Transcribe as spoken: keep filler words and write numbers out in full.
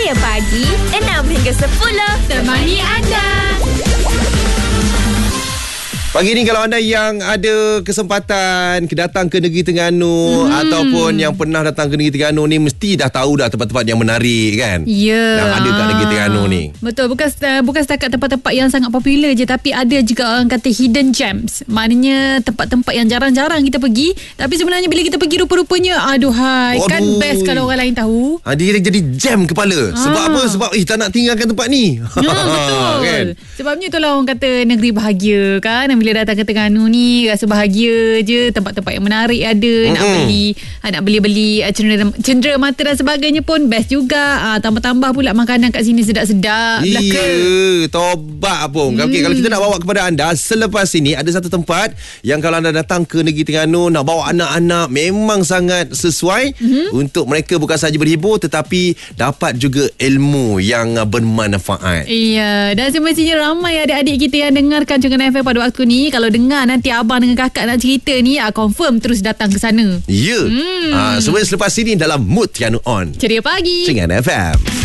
Suria Pagi enam hingga sepuluh temani anda. Pagi ni kalau anda yang ada kesempatan datang ke negeri Terengganu hmm. ataupun yang pernah datang ke negeri Terengganu ni mesti dah tahu dah tempat-tempat yang menarik kan. Ya. Yeah. Yang ada kat negeri Terengganu ni. Betul, bukan bukan setakat tempat-tempat yang sangat popular je, tapi ada juga orang kata hidden gems. Maknanya tempat-tempat yang jarang-jarang kita pergi, tapi sebenarnya bila kita pergi rupa-rupanya aduhai, kan best kalau orang lain tahu. Ha, dia jadi jam kepala. Ah. Sebab apa? Sebab eh tak nak tinggalkan tempat ni. Ya, betul. Kan? Sebabnya itulah orang kata negeri bahagia kan. Bila datang ke Terengganu ni rasa bahagia je, tempat-tempat yang menarik ada, mm-hmm. nak beli, nak beli-beli cendera, cendera mata dan sebagainya pun best juga. Ah, tambah-tambah pula makanan kat sini sedap-sedap. Iya, tobat pun. Hmm. Okey, kalau kita nak bawa kepada anda selepas ini ada satu tempat yang kalau anda datang ke negeri Terengganu nak bawa anak-anak memang sangat sesuai mm-hmm. untuk mereka bukan sahaja berhibur tetapi dapat juga ilmu yang bermanfaat. Iya, dan semestinya ramai adik-adik kita yang dengarkan Cengkena F M pada waktu ni. Kalau dengar nanti abang dengan kakak nak cerita ni, ah, confirm terus datang ke sana. Ya. Yeah. Hmm. Ah, semua selepas ini dalam Mood Terengganu On. Ceria pagi. Cengkena F M.